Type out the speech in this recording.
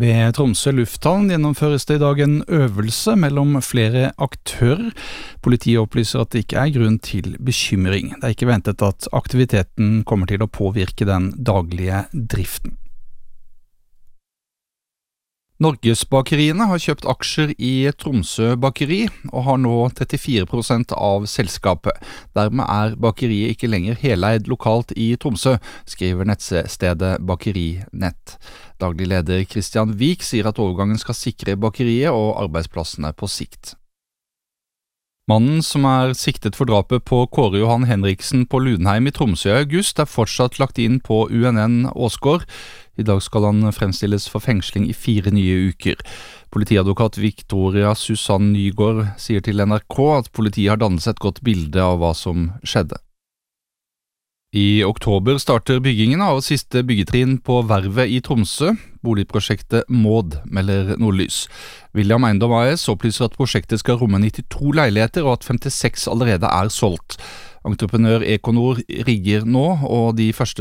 Ved Tromsø lufthavn gjennomføres det i dag en øvelse mellom flere aktører. Politiet opplyser at det ikke er grunn til bekymring. Det er ikke ventet at aktiviteten kommer til å påvirke den daglige driften. Norgesbakeriene har kjøpt aksjer i Tromsø bakeri og har nå 34% av selskapet. Dermed er bakeriet ikke lenger heleid lokalt i Tromsø, skriver nettstedet Bakerinett. Daglig leder Christian Vik sier at overgangen skal sikre bakeriet og arbeidsplassene på sikt. Mannen som er siktet for drapet på Kåre Johan Henriksen på Ludenheim i Tromsø i august er fortsatt lagt inn på UNN Åsgård. I dag skal han fremstilles for fengsling i 4 nye uker. Politiadvokat Victoria Susann Nygaard sier til NRK at politiet har dannet et godt bilde av hva som skjedde. I oktober starter byggingen av siste byggetrinn på Vervet i Tromsø. Boligprosjektet Maud, melder Nordlys. William Eiendom AS opplyser at prosjektet skal romme 92 leiligheter og at 56 allerede er solgt. Entreprenør Econor rigger nå, og de første